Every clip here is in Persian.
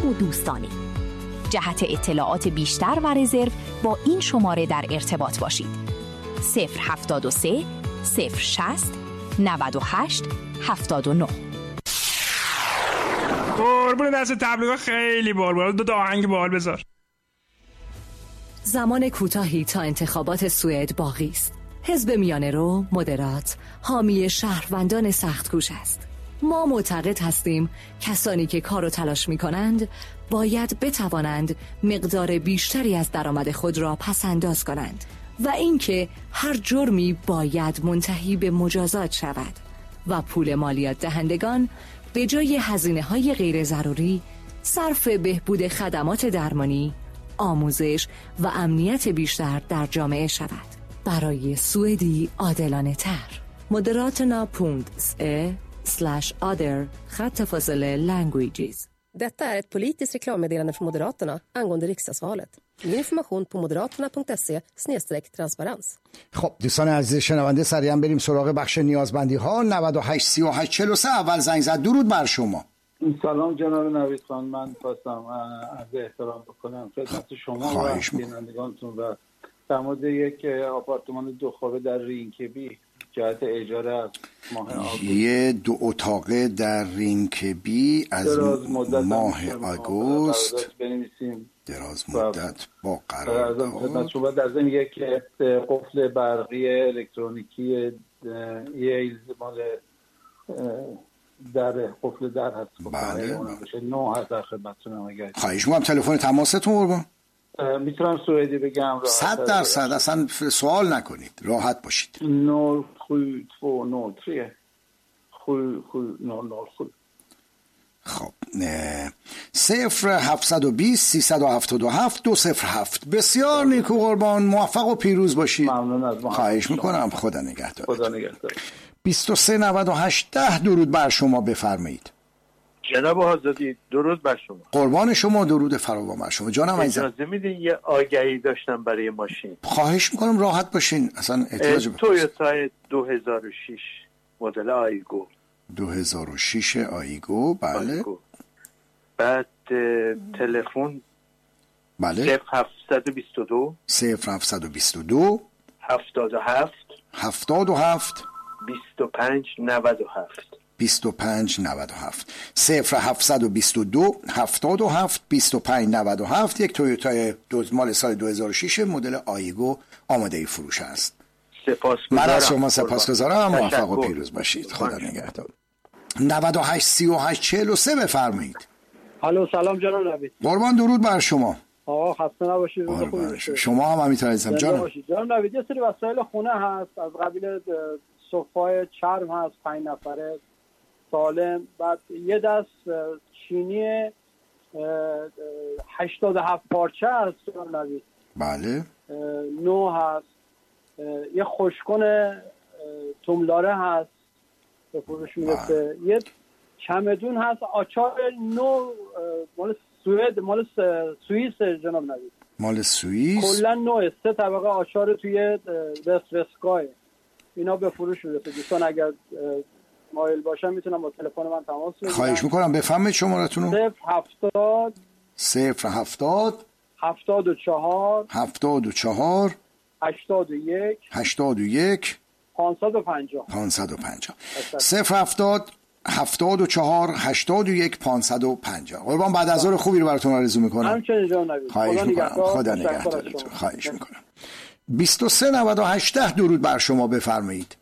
و دوستانه. جهت اطلاعات بیشتر و رزرو با این شماره در ارتباط باشید: 073 060 98 79. قربون دست تبلیغات خیلی بال دو تا آهنگ بال بذار. زمان کوتاهی تا انتخابات سوئد باقی است. حزب میانه رو مدرات حامی شهروندان سخت‌کوش است. ما معتقد هستیم کسانی که کار و تلاش می کنند باید بتوانند مقدار بیشتری از درآمد خود را پس انداز کنند و اینکه هر جرمی باید منتهی به مجازات شود و پول مالیات دهندگان به جای هزینه‌های غیر ضروری صرف بهبود خدمات درمانی، آموزش و امنیت بیشتر در جامعه شود. برای سوئدی عادلانه تر. Moderaterna.se/other/languages. Detta är ett politiskt reklammeddelande från Moderaterna angående riksdagsvalet. Mer information på moderaterna.se/transparens. خب دوستان عزیز شنونده، سریعا بریم سراغ بخش نیازمندی ها. 98 38 43 اول زنگ زد. درود بر شما. سلام جناب نوید خان، من خواستم از احترام بکنم خدمت شما و بینندگانتون و در مورد یک آپارتمان 2 خوابه در رینکبی جهت اجاره از ماه آگوست. یه 2 اتاقه در رینکبی از ماه آگوست دراز مدت با قرارداد. شما در ضمن یک قفل برقی الکترونیکی یه مال در قفل در هست. بله. 9 هست در خدمتتونم. اگر خواهش می‌کنم تلفن تماستون قربان. میتونم سوئدی بگم؟ 100% اصلا سوال نکنید، راحت باشید. 0723 خب 0720 377 207. بسیار نیکو قربان، موفق و پیروز باشید. ممنون از ما. خواهش میکنم. خدا نگهدار. خدا نگهدار. 23 98 10 درود بر شما، بفرمایید. جناب آزادی درود بر شما. قربان شما، درود فراوان بر شما. جانم عزیزم، اجازه میدین یه آگهی داشتم برای ماشین؟ خواهش میکنم راحت باشین، اصلا احتیاج به تویوتا 2006 مدل آیگو. 2006 آیگو. بله آیگو. بعد تلفن بله 0722 0722 77 77 25 97 25 97 0722 77 25 97. یک تویوتا مال سال 2006 مدل آیگو آماده فروش است. سپاسگزارم. من از شما سپاسگزارم. موفق و پیروز باشید. خدا نگهدار. 98 38 43 بفرمایید. الو سلام جناب نوید. قربان درود بر شما. آقا خسته نباشید. روز خوبی باشه. شما هم همینطور عزیزم. جانم نوید، یه سری وسایل خونه هست از قبیل صفای چرم هست 5 نفره سالم، بعد یه دست چینی 87 پارچه هست جناب نوید. بله. نو هست. یه خوشکن توملاره هست به فروش میرسه. یه چمدون هست آچار نو مال سوئد، مال سوئیس جناب نوید. مال سوئیس کلا نو 3 طبقه آچار توی وسترسکای. اینا به فروش میرسه. دوستان اگر مایل باشن میتونم با تلفن من تماس بگیرن. خواهش میکنم بفرمایید شماره‌تون رو. 070 74 81 550 070 74 81 550. قربان بعد از ظهر خوبی رو براتون آرزو میکنم. همچنین جان نوید. خدا نگهدارتون. خواهش میکنم. 23 98 10 درود بر شما، بفرمایید.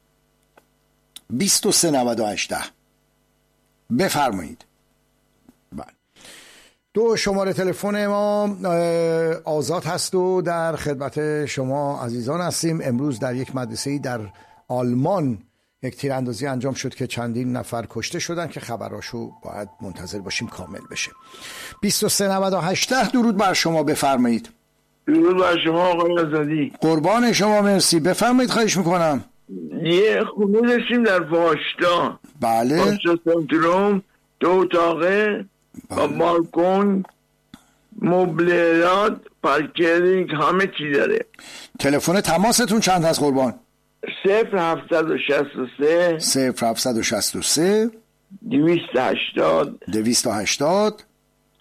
23 98 10 بفرمایید. بله. 2 شماره تلفن ما آزاد هست و در خدمت شما عزیزان هستیم. امروز در یک مدرسه‌ای در آلمان یک تیراندازی انجام شد که چندین نفر کشته شدن که خبراشو باید منتظر باشیم کامل بشه. 23 98 10 درود بر شما، بفرمایید. درود بر شما آقای آزادی. قربان شما، مرسی. بفرمایید. خواهش میکنم. یه خونه داشتیم در واشتا. بله. واشتا سنتروم، 2 اتاقه با بالکن، مبلرات، پارکینگ، همه چی داره. تلفن تماستون چند هست قربان؟ 0763 0763 280 280